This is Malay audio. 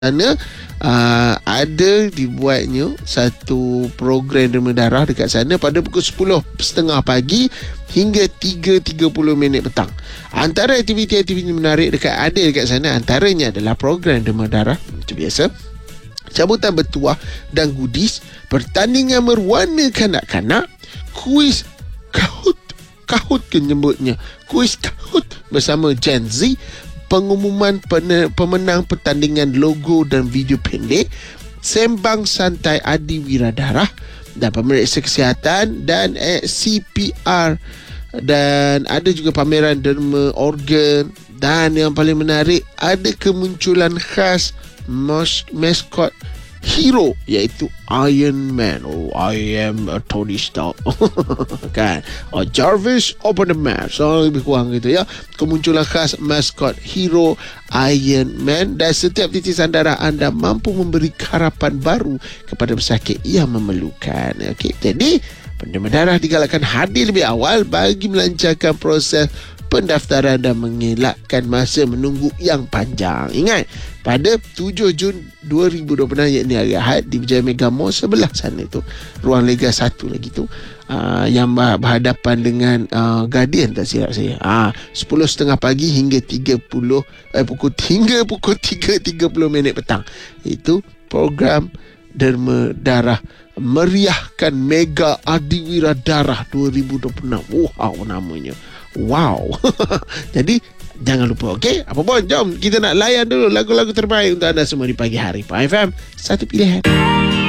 sana ada dibuatnya satu program demam darah dekat sana pada pukul 10.30 pagi hingga 3.30 petang. Antara aktiviti-aktiviti menarik ada dekat sana antaranya adalah program demam darah macam biasa, cabutan bertuah dan goodies, pertandingan berwarna kanak-kanak, kuis kahut ke nyebutnya, kuis kahut bersama Gen Z, pengumuman pemenang pertandingan logo dan video pendek, sembang santai Adi Wiradarah dan pemeriksa kesihatan dan CPR, dan ada juga pameran derma organ, dan yang paling menarik ada kemunculan khas maskot hero iaitu Iron Man. I am a Tony Stark kan, Jarvis open the mask, lebih kurang gitu ya. Kemunculan khas maskot hero Iron Man, dan setiap titisan darah anda mampu memberi harapan baru kepada pesakit yang memerlukan. Okey, jadi pendemam darah digalakkan hadir lebih awal bagi melancarkan proses pendaftaran dan mengelakkan masa menunggu yang panjang. Ingat, pada 7 Jun 2026 iaitu hari Ahad di Berjaya Mega Mall sebelah sana tu, ruang lega 1 lagi tu, yang berhadapan dengan Guardian tak silap saya. 10.30 pagi hingga pukul 3.30 petang. Itu program derma darah meriahkan Mega Adiwira Darah 2026. Wow namanya. Wow. Jadi jangan lupa, okey? Apa pun, jom kita nak layan dulu lagu-lagu terbaik untuk anda semua di pagi hari. Pak FM, satu pilihan.